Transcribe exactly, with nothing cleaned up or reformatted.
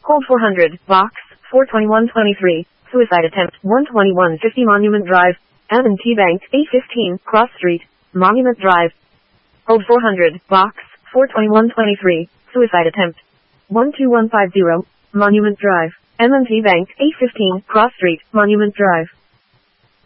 Hold four hundred, box, four twenty-one twenty-three, suicide attempt, one twenty-one fifty Monument Drive, M and T Bank, eight fifteen, Cross Street, Monument Drive. Hold four hundred, box, four twenty-one twenty-three, suicide attempt, one two one five zero, Monument Drive, M and T Bank, eight fifteen, Cross Street, Monument Drive.